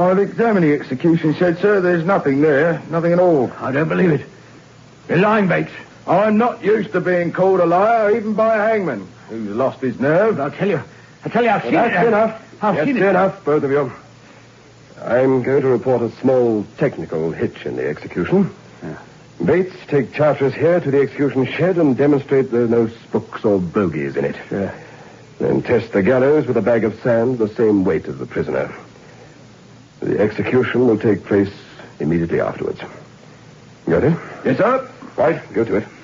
I've examined the execution shed, sir. There's nothing there. Nothing at all. I don't believe it. You're lying, Bates. I'm not used to being called a liar, even by a hangman who's lost his nerve. I'll tell you, I've seen it. That's enough. I've seen it. That's enough, both of you. I'm going to report a small technical hitch in the execution. Yeah. Bates, take Charteris here to the execution shed and demonstrate there are no spooks or bogies in it. Sure. Then test the gallows with a bag of sand the same weight as the prisoner. The execution will take place immediately afterwards. Got it? Yes, sir. Right, go to it.